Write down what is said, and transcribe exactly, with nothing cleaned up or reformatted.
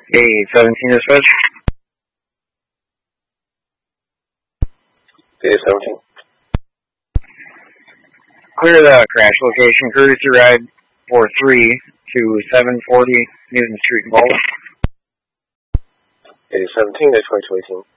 A seventeen dispatch. A seventeen. Clear the crash location, courtesy ride four three to seven forty Newton Street, Boulder. A seventeen, A twenty-two eighteen.